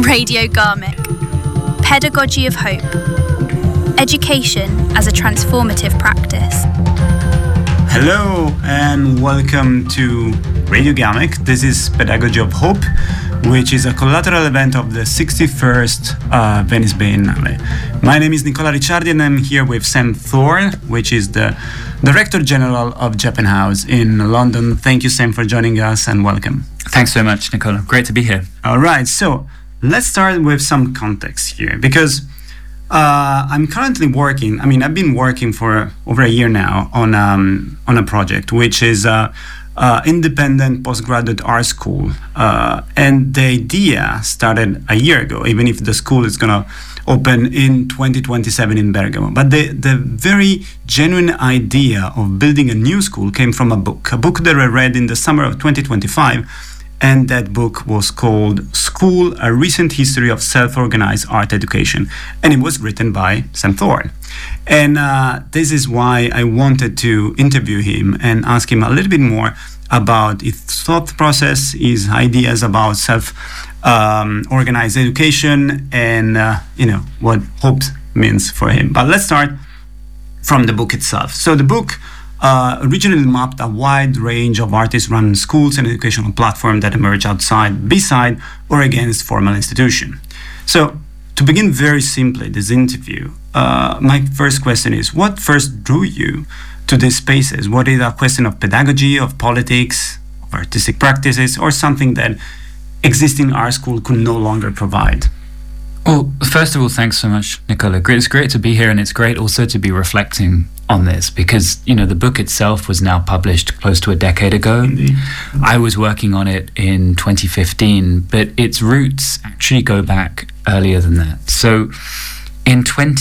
Radio Garmic. Pedagogy of Hope. Education as a transformative practice. Hello and welcome to Radio Garmic. This is Pedagogy of Hope, which is a collateral event of the 61st Venice Biennale. My name is Nicola Ricciardi and I'm here with Sam Thorne, which is the Director General of Japan House in London. Thank you, Sam, for joining us and welcome. Thanks so much, Nicola. Great to be here. All right, so let's start with some context here because I'm currently working. I've been working for over a year now on a project which is independent postgraduate art school, and the idea started a year ago. Even if the school is gonna open in 2027 in Bergamo, but the very genuine idea of building a new school came from a book that I read in the summer of 2025. And that book was called School, A Recent History of Self-Organized Art Education. And it was written by Sam Thorne. And this is why I wanted to interview him and ask him a little bit more about his thought process, his ideas about self-organized education, and what hope means for him. But let's start from the book itself. So the book originally mapped a wide range of artist-run schools and educational platforms that emerge outside, beside, or against formal institution. So, to begin very simply this interview, my first question is, what first drew you to these spaces? Was it a question of pedagogy, of politics, of artistic practices, or something that existing art school could no longer provide? Well, first of all, thanks so much, Nicola. It's great to be here, and it's great also to be reflecting on this because, the book itself was now published close to a decade ago. Indeed. I was working on it in 2015, but its roots actually go back earlier than that. So in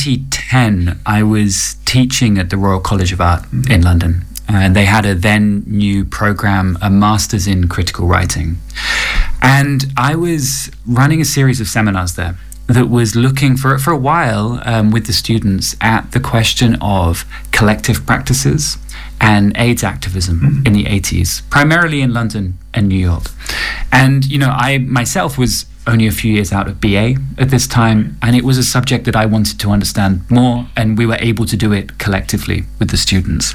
2010, I was teaching at the Royal College of Art in London, and they had a then new program, a Master's in Critical Writing. And I was running a series of seminars there that was looking for a while with the students at the question of collective practices and AIDS activism in the 80s, primarily in London and New York. And, I myself was only a few years out of BA at this time, and it was a subject that I wanted to understand more, and we were able to do it collectively with the students.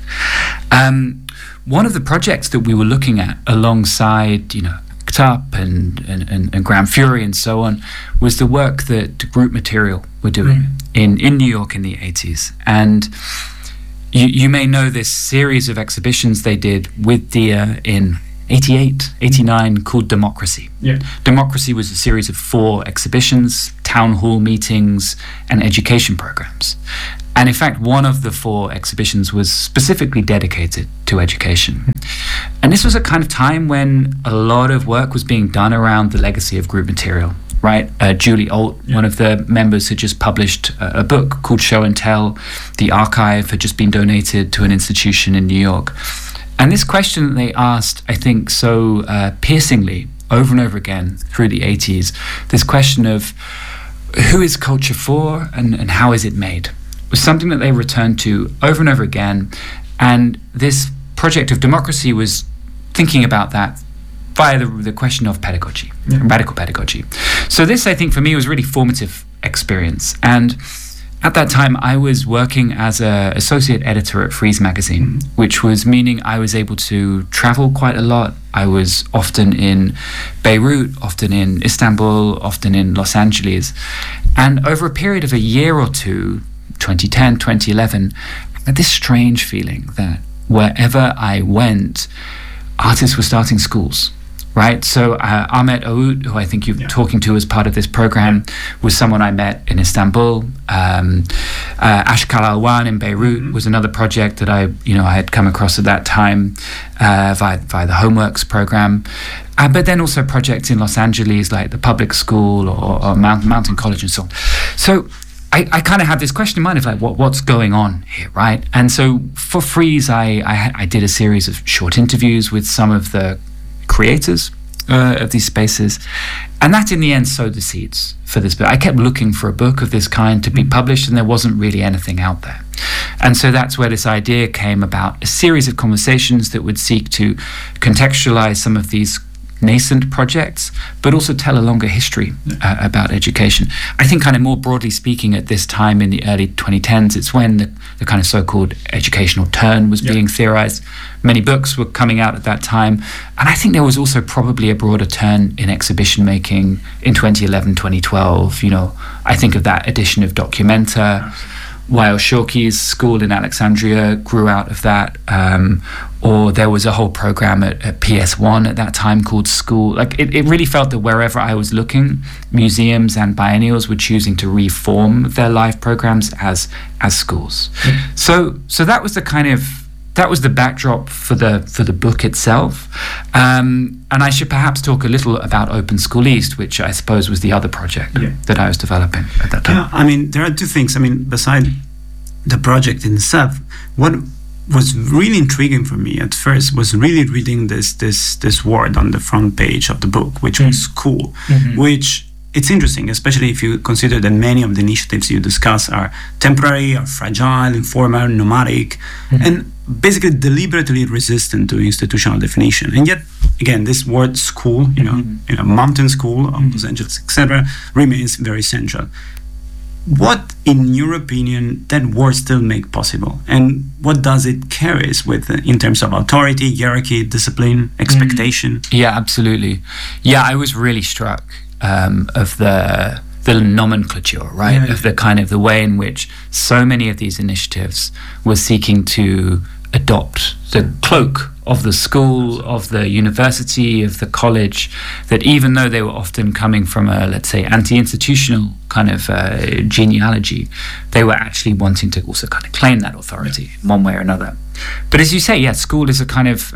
One of the projects that we were looking at alongside, Up and Graham Fury and so on was the work that Group Material were doing in New York in the 80s. And you may know this series of exhibitions they did with DIA in 88, 89 called Democracy. Yeah. Democracy was a series of 4 exhibitions, town hall meetings, and education programs. And in fact, one of the 4 exhibitions was specifically dedicated to education. And this was a kind of time when a lot of work was being done around the legacy of Group Material, right? Julie Alt, one of the members, had just published a book called Show and Tell. The archive had just been donated to an institution in New York. And this question that they asked, I think, so piercingly over and over again through the 80s, this question of who is culture for and how is it made? Was something that they returned to over and over again. And this project of Democracy was thinking about that via the question of pedagogy, radical pedagogy. So this, I think, for me was really formative experience. And at that time, I was working as an associate editor at Frieze magazine, which was meaning I was able to travel quite a lot. I was often in Beirut, often in Istanbul, often in Los Angeles. And over a period of a year or two, 2010, 2011, I had this strange feeling that wherever I went, artists were starting schools, right? So Ahmet Oud, who I think you're talking to as part of this program, was someone I met in Istanbul. Ashkal Alwan in Beirut was another project that I had come across at that time via the Homeworks program. But then also projects in Los Angeles like the Public School or Mountain College and so on. So I kind of had this question in mind of like what's going on here, right? And so for Frieze, I did a series of short interviews with some of the creators of these spaces, and that in the end sowed the seeds for this book. I kept looking for a book of this kind to be published, and there wasn't really anything out there. And so that's where this idea came about, a series of conversations that would seek to contextualize some of these nascent projects, but also tell a longer history about education. I think kind of more broadly speaking at this time in the early 2010s, it's when the kind of so-called educational turn was being theorized. Many books were coming out at that time. And I think there was also probably a broader turn in exhibition making in 2011, 2012. You know, I think of that edition of Documenta. Wael Shawky's school in Alexandria grew out of that. Or there was a whole program at PS1 at that time called School. Like it really felt that wherever I was looking, museums and biennials were choosing to reform their live programs as schools. So that was the backdrop for the book itself. And I should perhaps talk a little about Open School East, which I suppose was the other project that I was developing at that time. Yeah, I mean, there are two things. I mean, beside the project itself, what was really intriguing for me at first was really reading this word on the front page of the book, which was school, which it's interesting, especially if you consider that many of the initiatives you discuss are temporary, are fragile, informal, nomadic, and basically deliberately resistant to institutional definition. And yet, again, this word school, you know, mountain school of Los Angeles, etc., remains very central. What, in your opinion, that word still make possible? And what does it carries with in terms of authority, hierarchy, discipline, expectation? Yeah, absolutely. Yeah, I was really struck of the nomenclature, right? Of the kind of the way in which so many of these initiatives were seeking to adopt the cloak of the school, of the university, of the college, that even though they were often coming from a, let's say, anti-institutional kind of genealogy, they were actually wanting to also kind of claim that authority in one way or another. But as you say, school is a kind of,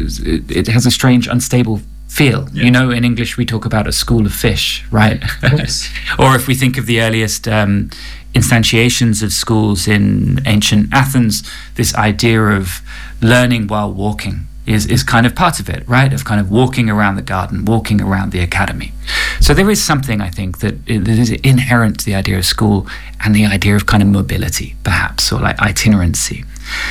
it has a strange, unstable feel. You know, in English we talk about a school of fish, right? Or if we think of the earliest instantiations of schools in ancient Athens, this idea of learning while walking is kind of part of it, right? Of kind of walking around the garden, walking around the academy. So there is something, I think, that is inherent to the idea of school and the idea of kind of mobility, perhaps, or like itinerancy.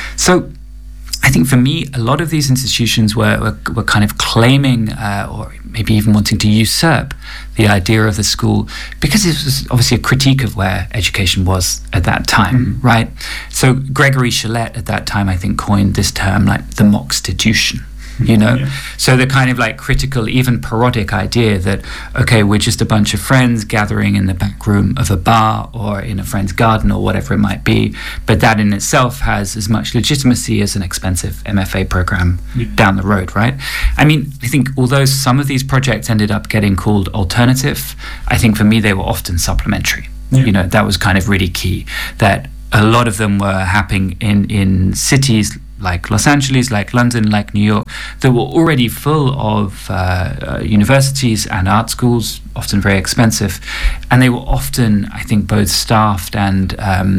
So I think for me, a lot of these institutions were kind of claiming or maybe even wanting to usurp the idea of the school, because it was obviously a critique of where education was at that time, right? So Gregory Shelett at that time, I think, coined this term like the mockstitution. You know, so the kind of like critical, even parodic idea that, okay, we're just a bunch of friends gathering in the back room of a bar or in a friend's garden or whatever it might be, but that in itself has as much legitimacy as an expensive MFA program down the road, right? I mean, I think although some of these projects ended up getting called alternative, I think for me they were often supplementary. You know, that was kind of really key, that a lot of them were happening in cities like Los Angeles, like London, like New York, that were already full of universities and art schools, often very expensive. And they were often, I think, both staffed and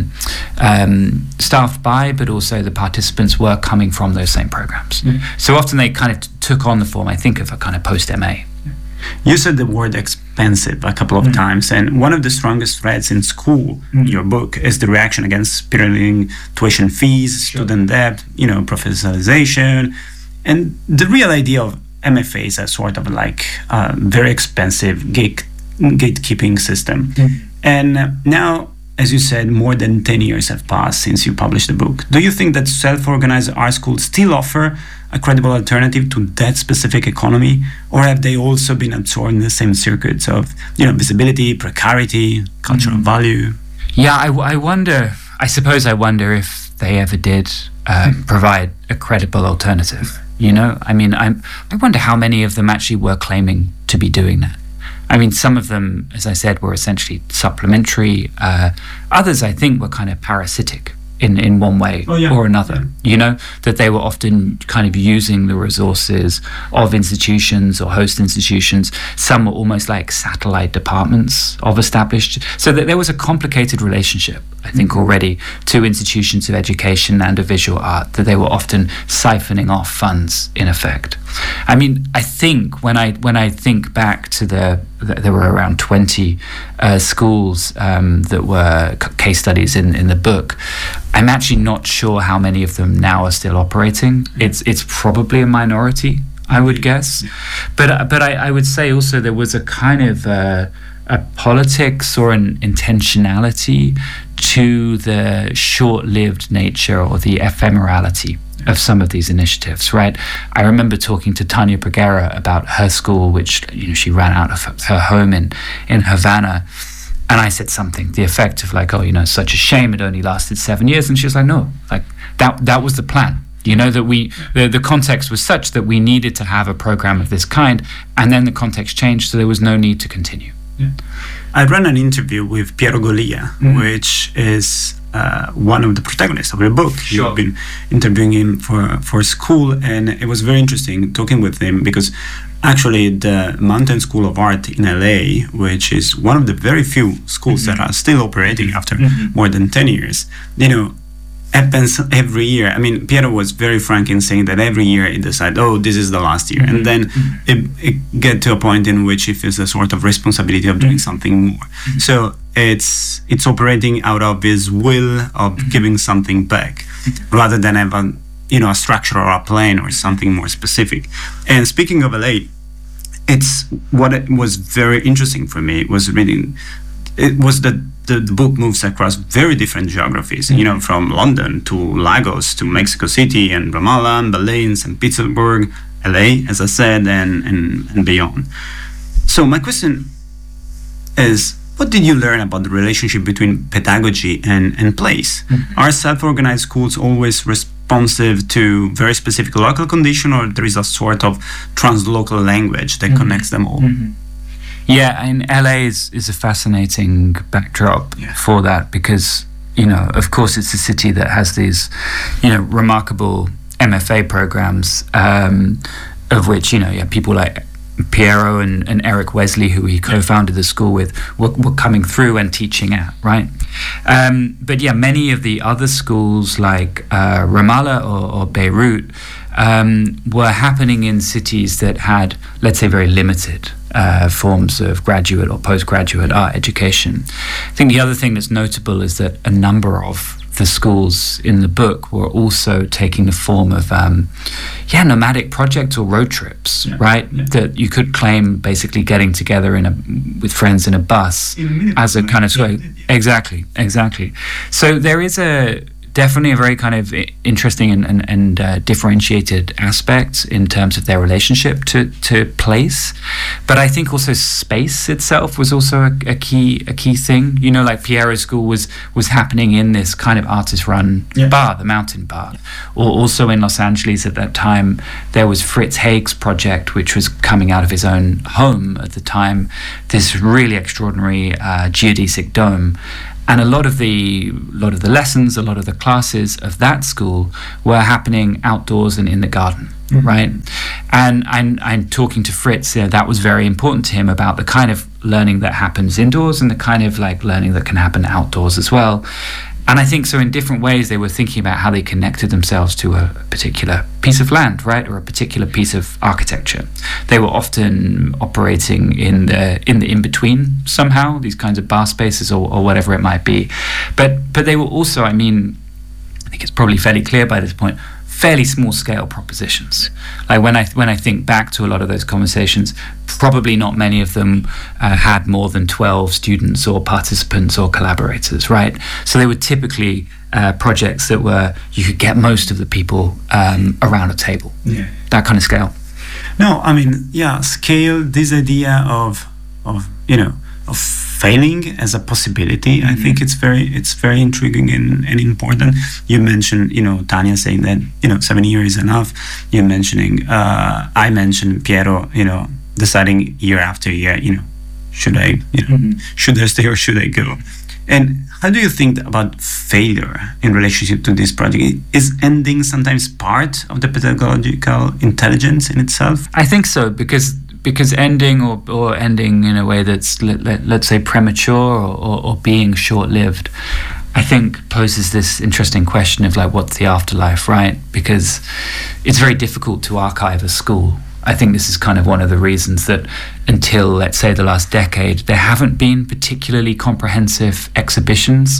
staffed by, but also the participants were coming from those same programs. So often they kind of took on the form, I think, of a kind of post-MA. You said the word expensive a couple of times, and one of the strongest threads in school, your book, is the reaction against spiraling tuition fees, student debt, you know, professionalization, and the real idea of MFAs as sort of like a very expensive gatekeeping system. And now, as you said, more than 10 years have passed since you published the book. Do you think that self-organized art schools still offer a credible alternative to that specific economy, or have they also been absorbed in the same circuits of, you know, visibility, precarity, cultural value? Yeah, I wonder if they ever did provide a credible alternative. You know, I mean, I wonder how many of them actually were claiming to be doing that. I mean, some of them, as I said, were essentially supplementary. Others, I think, were kind of parasitic in one way or another. You know, that they were often kind of using the resources of institutions or host institutions. Some were almost like satellite departments of established. So that there was a complicated relationship, I think, already to institutions of education and of visual art, that they were often siphoning off funds, in effect. I mean, I think when I think back to there were around 20 schools that were case studies in the book. I'm actually not sure how many of them now are still operating. It's probably a minority, I would guess. But I would say also there was a kind of a politics or an intentionality to the short-lived nature or the ephemerality of some of these initiatives, right? I remember talking to Tania Bruguera about her school, which she ran out of her home in Havana, and I said something the effect of like, it's such a shame it only lasted 7 years, and she was like, no, like that was the plan. That the context was such that we needed to have a program of this kind, and then the context changed, so there was no need to continue. Yeah. I ran an interview with Piero Golia, which is one of the protagonists of the book. Sure. You've been interviewing him for school, and it was very interesting talking with him because actually the Mountain School of Art in LA, which is one of the very few schools that are still operating after more than 10 years, happens every year. I mean, Piero was very frank in saying that every year he decides, this is the last year. And then it get to a point in which he feels a sort of responsibility of doing something more. So it's operating out of his will of giving something back rather than have a structure or a plan or something more specific. And speaking of LA, it's what it was very interesting for me was reading. It was that the book moves across very different geographies, from London to Lagos to Mexico City and Ramallah and Berlin, St. Petersburg, LA, as I said, and beyond. So my question is, what did you learn about the relationship between pedagogy and place? Are self-organized schools always responsive to very specific local condition, or there is a sort of translocal language that connects them all? Yeah, and LA is a fascinating backdrop for that because, of course, it's a city that has these, remarkable MFA programs, of which, people like Piero and Eric Wesley, who he co-founded the school with, were coming through and teaching at, right? But many of the other schools like Ramallah or Beirut were happening in cities that had, let's say, very limited forms of graduate or postgraduate art education. I think the other thing that's notable is that a number of the schools in the book were also taking the form of nomadic projects or road trips, right? That you could claim basically getting together with friends in a bus as a kind of exactly. So there is definitely a very kind of interesting and differentiated aspect in terms of their relationship to place. But I think also space itself was also a key thing. Like Piero's school was happening in this kind of artist-run bar, the Mountain Bar. Or also in Los Angeles at that time, there was Fritz Haig's project, which was coming out of his own home at the time, this really extraordinary geodesic dome. And a lot of the lessons, a lot of the classes of that school were happening outdoors and in the garden, right? And I'm talking to Fritz, that was very important to him about the kind of learning that happens indoors and the kind of like learning that can happen outdoors as well. And I think so in different ways they were thinking about how they connected themselves to a particular piece of land, right, or a particular piece of architecture. They were often operating in the in-between somehow, these kinds of bar spaces or whatever it might be. But they were also, I think it's probably fairly clear by this point, fairly small scale propositions. Like when I think back to a lot of those conversations, probably not many of them had more than 12 students or participants or collaborators, right? So they were typically projects that you could get most of the people around a table. That kind of scale. No, scale, this idea of failing as a possibility. I think it's very intriguing and important. You mentioned, Tania saying that, 7 years is enough. You're mentioning, I mentioned Piero, deciding year after year, should I stay or should I go? And how do you think about failure in relationship to this project? Is ending sometimes part of the pedagogical intelligence in itself? I think so, because ending or ending in a way that's let's say premature or being short-lived, I think poses this interesting question of like, what's the afterlife, right? Because it's very difficult to archive a school. I think this is kind of one of the reasons that until, let's say, the last decade, there haven't been particularly comprehensive exhibitions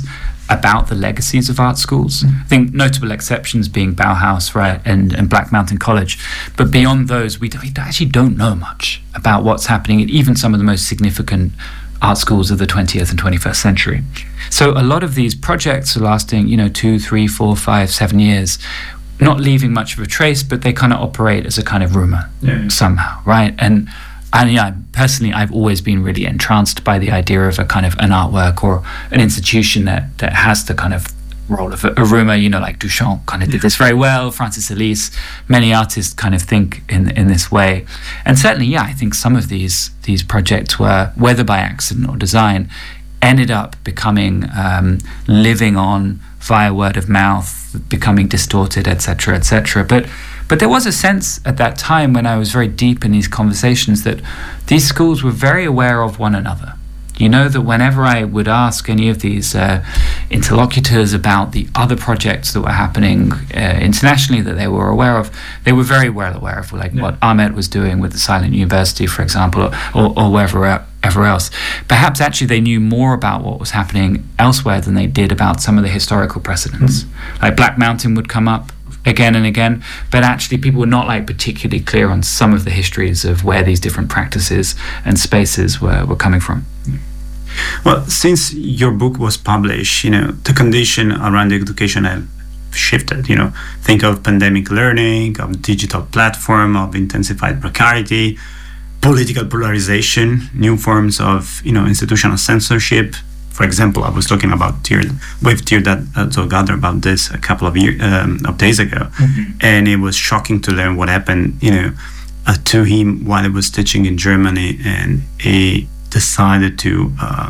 about the legacies of art schools. I think notable exceptions being Bauhaus, right, and Black Mountain College. But beyond those, we actually don't know much about what's happening in even some of the most significant art schools of the 20th and 21st century. So a lot of these projects are lasting, 2, 3, 4, 5, 7 years, not leaving much of a trace, but they kind of operate as a kind of rumor somehow, right? And yeah, personally, I've always been really entranced by the idea of a kind of an artwork or an institution that has the kind of role of a rumor, like Duchamp kind of did this very well, Francis Alise, many artists kind of think in this way. And certainly, I think some of these projects were, whether by accident or design, ended up becoming living on via word of mouth, becoming distorted, etc., etc. But there was a sense at that time when I was very deep in these conversations that these schools were very aware of one another. That whenever I would ask any of these interlocutors about the other projects that were happening internationally that they were aware of, they were very well aware of what Ahmet was doing with the Silent University, for example, or wherever else. Perhaps actually they knew more about what was happening elsewhere than they did about some of the historical precedents. Like Black Mountain would come up again and again, but actually people were not particularly clear on some of the histories of where these different practices and spaces were coming from. Well, since your book was published, the condition around the education have shifted. Think of pandemic learning, of digital platform, of intensified precarity, political polarization, new forms of institutional censorship. For example, I was talking about Tirdat Zolgadar about this a couple of days ago, and it was shocking to learn what happened, to him while he was teaching in Germany, and he decided to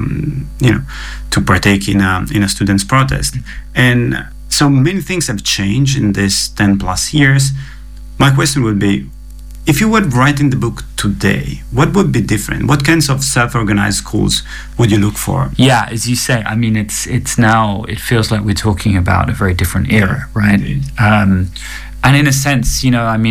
partake in a students' protest. And so many things have changed in this 10 plus years. My question would be, if you were writing the book today, what would be different? What kinds of self-organized schools would you look for? Yeah, as you say, it's now, it feels like we're talking about a very different era, right? And in a sense,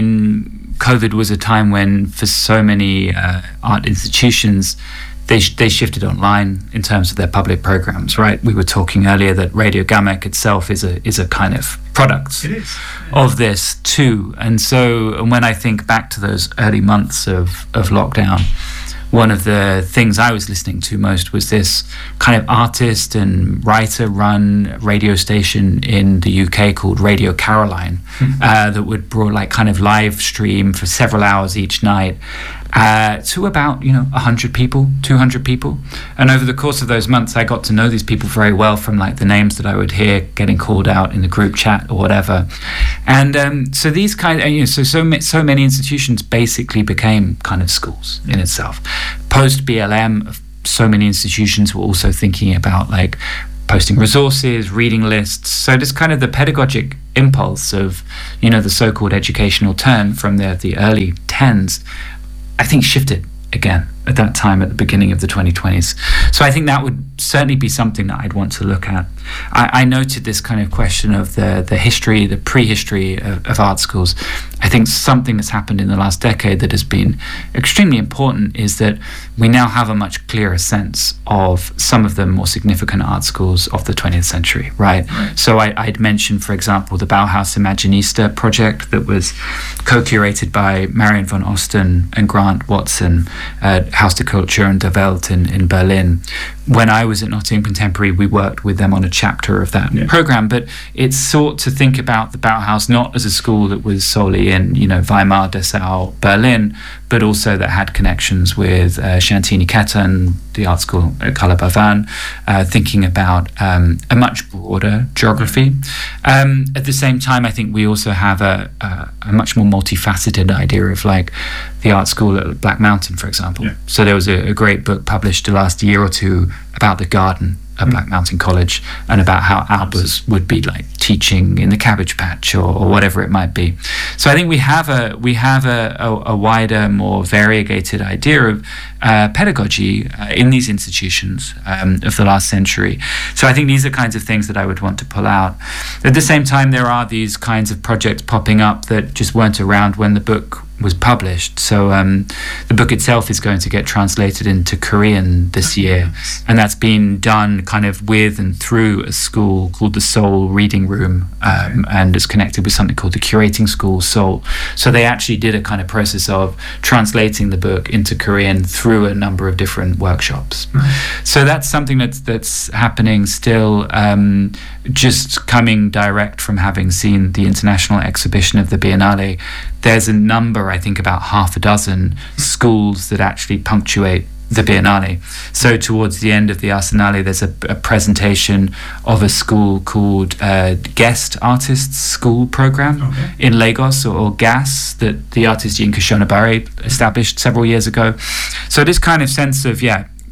COVID was a time when for so many art institutions, they shifted online in terms of their public programs, right? We were talking earlier that Radio Gamek itself is a kind of product of this too. And so when I think back to those early months of lockdown, one of the things I was listening to most was this kind of artist and writer-run radio station in the UK called Radio Caroline, that would kind of live stream for several hours each night to about 100 people, 200 people. And over the course of those months, I got to know these people very well from the names that I would hear getting called out in the group chat or whatever. And so these so many institutions basically became kind of schools in itself. Post BLM, so many institutions were also thinking about posting resources, reading lists. So this kind of the pedagogic impulse of the so-called educational turn from the early 10s, I think shifted again at that time at the beginning of the 2020s. So I think that would certainly be something that I'd want to look at. I noted this kind of question of the history, the prehistory of art schools. I think something that's happened in the last decade that has been extremely important is that we now have a much clearer sense of some of the more significant art schools of the 20th century, right? So I'd mentioned, for example, the Bauhaus Imaginista project that was co-curated by Marion von Osten and Grant Watson at Haus der Kultur und der Welt in Berlin. When I was at Nottingham Contemporary, we worked with them on a chapter of that program, but it sought to think about the Bauhaus not as a school that was solely in, Weimar, Dessau, Berlin, but also that had connections with Shanti Niketan, the art school at Kalabavan, thinking about a much broader geography. At the same time, I think we also have a much more multifaceted idea of the art school at Black Mountain, for example. Yeah. So there was a great book published the last year or two about the garden at Black Mountain College and about how Albers would be teaching in the Cabbage Patch or whatever it might be. So I think we have a wider, more variegated idea of pedagogy in these institutions of the last century. So I think these are kinds of things that I would want to pull out. At the same time, there are these kinds of projects popping up that just weren't around when the book was published. So the book itself is going to get translated into Korean this year, and that's been done kind of with and through a school called the Seoul Reading Room, and is connected with something called the Curating School Seoul. So they actually did a kind of process of translating the book into Korean through a number of different workshops. So that's something that's happening still, just coming direct from having seen the international exhibition of the Biennale. There's a number, I think about half a dozen schools that actually punctuate the Biennale. So towards the end of the Arsenale, there's a presentation of a school called Guest Artists School Program in Lagos, or GAS, that the artist Yinka Shonabare established several years ago. So this kind of sense of,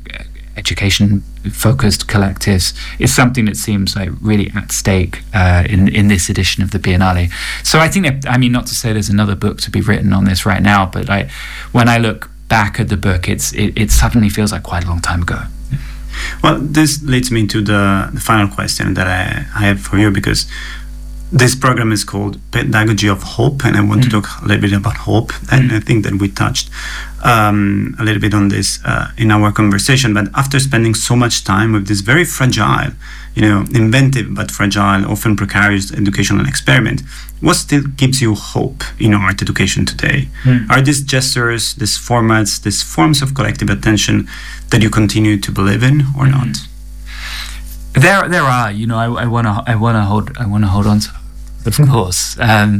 education-focused collectives is something that seems like really at stake in this edition of the Biennale. So I think that, not to say there's another book to be written on this right now, but when I look back at the book, it suddenly feels like quite a long time ago. Well, this leads me to the final question that I have for you, because this program is called Pedagogy of Hope, and I want to talk a little bit about hope. And I think that we touched a little bit on this in our conversation. But after spending so much time with this very fragile, inventive but fragile, often precarious educational experiment, what still gives you hope in art education today? Are these gestures, these formats, these forms of collective attention that you continue to believe in, or not? There are. I want to hold on to, of course.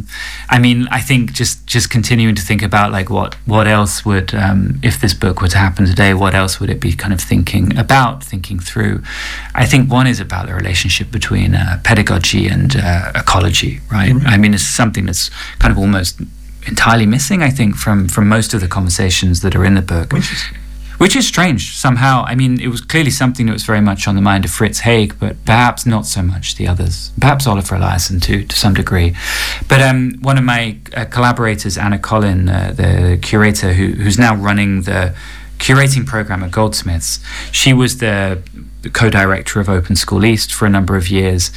I think just continuing to think about like what else would, if this book were to happen today, what else would it be kind of thinking through? I think one is about the relationship between pedagogy and ecology, right? It's something that's kind of almost entirely missing, I think, from most of the conversations that are in the book. Which is strange somehow. It was clearly something that was very much on the mind of Fritz Haig, but perhaps not so much the others. Perhaps Oliver Eliasson too, to some degree. But one of my collaborators, Anna Collin, the curator who's now running the curating program at Goldsmiths, she was the co-director of Open School East for a number of years.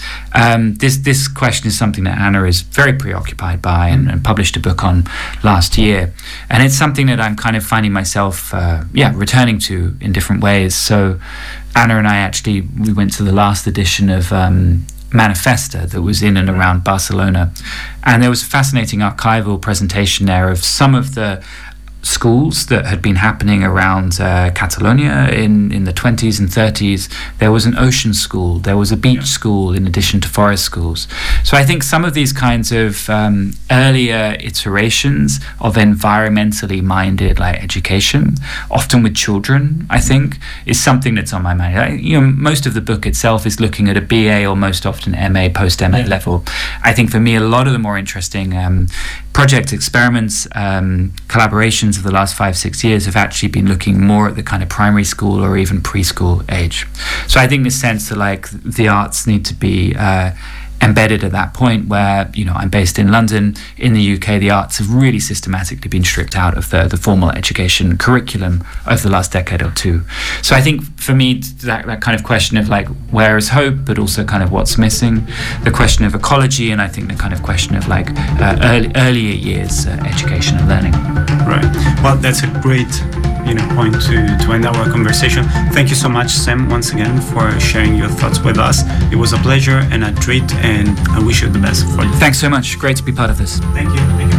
This question is something that Anna is very preoccupied by and published a book on last year. And it's something that I'm kind of finding myself returning to in different ways. So Anna and I we went to the last edition of Manifesta that was in and around Barcelona. And there was a fascinating archival presentation there of some of the schools that had been happening around Catalonia in the 20s and 30s. There was an ocean school, there was a beach school in addition to forest schools. So I think some of these kinds of earlier iterations of environmentally minded education, often with children, I think, is something that's on my mind. Most of the book itself is looking at a BA or most often MA, post-MA level. I think for me, a lot of the more interesting project experiments, collaborations of the last 5-6 years have actually been looking more at the kind of primary school or even preschool age. So I think this sense that the arts need to be embedded at that point where, I'm based in London. In the UK, the arts have really systematically been stripped out of the formal education curriculum over the last decade or two. So I think for me, that kind of question of where is hope, but also kind of what's missing, the question of ecology, and I think the kind of question of earlier years education and learning. Right. Well, that's a great point to end our conversation. Thank you so much, Sam, once again for sharing your thoughts with us. It was a pleasure and a treat, and I wish you the best for you. Thanks so much. Great to be part of this. Thank you.